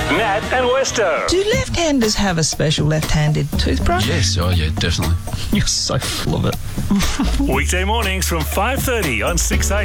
Nat and Westo. Do left-handers have a special left-handed toothbrush? Yes, oh yeah, definitely. You're so full of it. Weekday mornings from 5:30 on 6am.